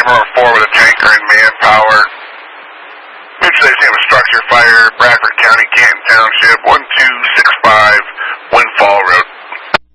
Hammer 4 with a tanker and manpower. Midway Sam, a structure fire, Bradford County, Canton Township, 127